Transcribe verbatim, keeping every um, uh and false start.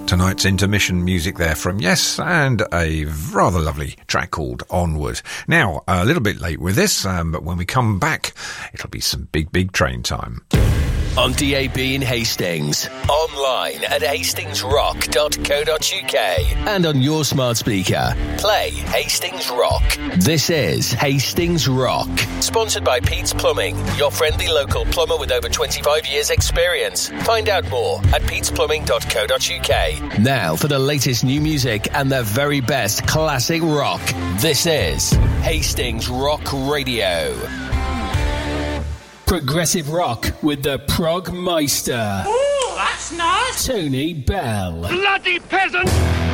tonight's intermission music there from Yes, and a rather lovely track called Onward. Now, a little bit late with this, um, but when we come back, it'll be some big, big train time. On D A B in Hastings, online at hastings rock dot co dot uk, and on your smart speaker. Play Hastings Rock. This is Hastings Rock. Sponsored by Pete's Plumbing, your friendly local plumber with over twenty-five years experience. Find out more at petes plumbing dot co dot uk. Now for the latest new music and the very best classic rock. This is Hastings Rock Radio. Progressive rock with the Prog Meister. Ooh, that's nice. Tony Bell. Bloody peasant!